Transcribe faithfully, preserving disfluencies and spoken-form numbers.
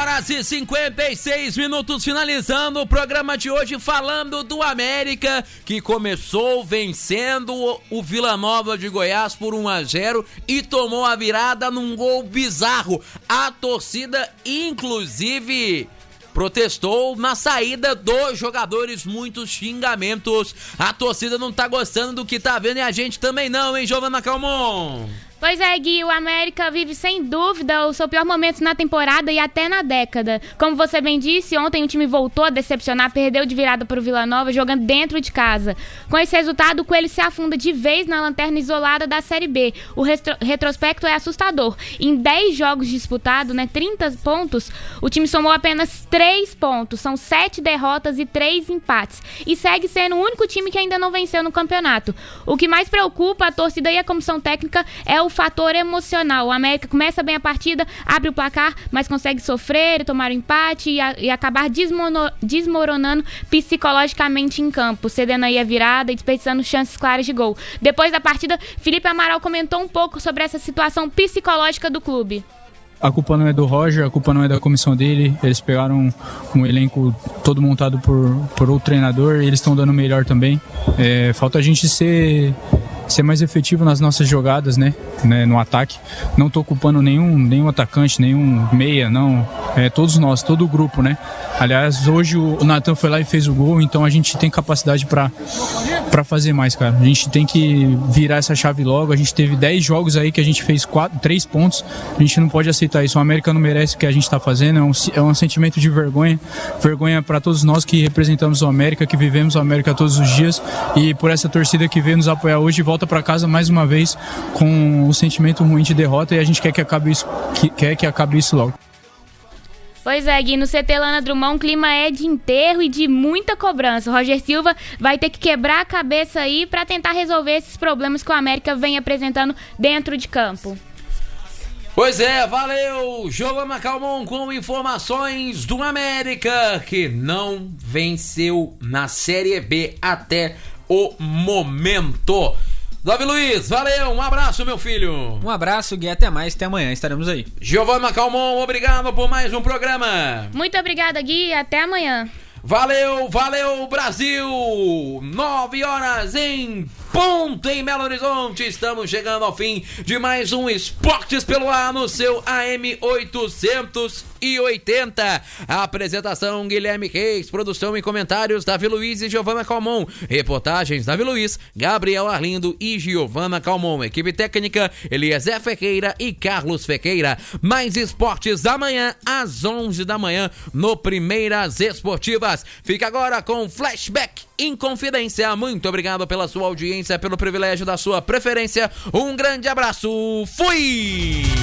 horas e cinquenta e seis minutos, finalizando o programa de hoje falando do América, que começou vencendo o Vila Nova de Goiás por um a zero e tomou a virada num gol bizarro. A torcida, inclusive, protestou na saída dos jogadores, muitos xingamentos. A torcida não tá gostando do que tá vendo e a gente também não, hein, Giovana Calmon? Pois é, Gui, o América vive sem dúvida o seu pior momento na temporada e até na década. Como você bem disse, ontem o time voltou a decepcionar, perdeu de virada para o Vila Nova, jogando dentro de casa. Com esse resultado, o Coelho se afunda de vez na lanterna isolada da Série B. O retro- retrospecto é assustador. Em dez jogos disputados, né, trinta pontos, o time somou apenas três pontos. São sete derrotas e três empates. E segue sendo o único time que ainda não venceu no campeonato. O que mais preocupa a torcida e a comissão técnica é o fator emocional. O América começa bem a partida, abre o placar, mas consegue sofrer, tomar o empate e, a, e acabar desmono, desmoronando psicologicamente em campo, cedendo aí a virada e desperdiçando chances claras de gol. Depois da partida, Felipe Amaral comentou um pouco sobre essa situação psicológica do clube. A culpa não é do Roger, a culpa não é da comissão dele. Eles pegaram um elenco todo montado por, por outro treinador e eles estão dando o melhor também. É, falta a gente ser... ser mais efetivo nas nossas jogadas, né, né no ataque. Não tô culpando nenhum, nenhum atacante, nenhum meia, não. É, todos nós, todo o grupo, né. Aliás, hoje o Natan foi lá e fez o gol, então a gente tem capacidade para para fazer mais, cara. A gente tem que virar essa chave logo. A gente teve dez jogos aí que a gente fez quatro, três pontos. A gente não pode aceitar isso. O América não merece o que a gente tá fazendo. É um, é um sentimento de vergonha. Vergonha para todos nós que representamos o América, que vivemos o América todos os dias. E por essa torcida que veio nos apoiar hoje, volta para casa mais uma vez com o sentimento ruim de derrota, e a gente quer que acabe isso, que, quer que acabe isso logo. Pois é, Gui, no C T Lana Drummond o clima é de enterro e de muita cobrança. O Roger Silva vai ter que quebrar a cabeça aí para tentar resolver esses problemas que o América vem apresentando dentro de campo. Pois é, valeu, Giovana Calmon com informações do América, que não venceu na Série B até o momento. Davi Luiz, valeu, um abraço, meu filho. Um abraço, Gui, até mais, até amanhã, estaremos aí. Giovana Calmon, obrigado por mais um programa. Muito obrigada, Gui, até amanhã. Valeu, valeu, Brasil! Nove horas em ponto em Belo Horizonte. Estamos chegando ao fim de mais um Esportes pelo Ar no seu A M oitocentos e oitenta. A apresentação Guilherme Reis, produção e comentários Davi Luiz e Giovana Calmon. Reportagens Davi Luiz, Gabriel Arlindo e Giovana Calmon. Equipe técnica Eliezer Fequeira e Carlos Fequeira. Mais esportes amanhã às onze da manhã no Primeiras Esportivas. Fica agora com Flashback Inconfidência. Muito obrigado pela sua audiência, pelo privilégio da sua preferência. Um grande abraço. Fui!